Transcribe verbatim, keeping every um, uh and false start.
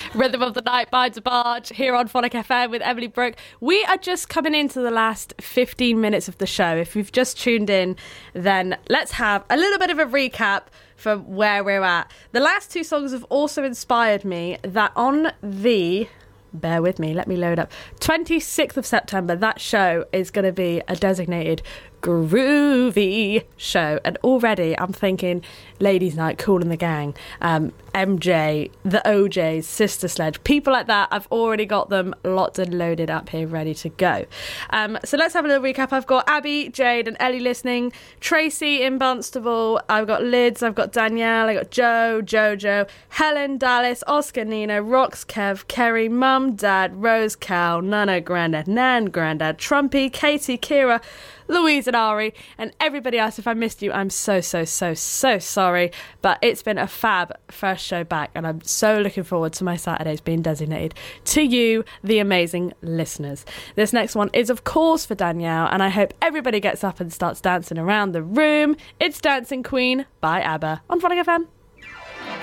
Rhythm of the Night by DeBarge here on Phonic F M with Emily Brooke. We are just coming into the last fifteen minutes of the show. If you've just tuned in, then let's have a little bit of a recap from where we're at. The last two songs have also inspired me that on the... bear with me, let me load up. twenty-sixth of September, that show is going to be a designated groovy show. And already I'm thinking Ladies Night, Kool and the Gang, um, M J, the O Js, Sister Sledge, people like that. I've already got them locked and loaded up here, ready to go. Um, so let's have a little recap. I've got Abby, Jade and Ellie listening, Tracy in Barnstable, I've got Lids, I've got Danielle, I've got Joe, Jojo, Helen, Dallas, Oscar, Nina, Rox, Kev, Kerry, Mum, Dad, Rose, Cal, Nana, Grandad, Nan, Grandad, Trumpy, Katie, Kira, Louise and Ari, and everybody else. If I missed you, I'm so, so, so, so sorry. But it's been a fab first show back, and I'm so looking forward to my Saturdays being designated to you, the amazing listeners. This next one is, of course, for Danielle, and I hope everybody gets up and starts dancing around the room. It's Dancing Queen by ABBA on Phonic F M.